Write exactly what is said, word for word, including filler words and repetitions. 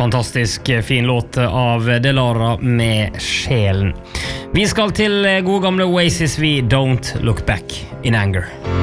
Fantastisk fin låt av Delara med Sjelen. Vi skal til gode gamle Oasis, vi Don't Look Back in Anger.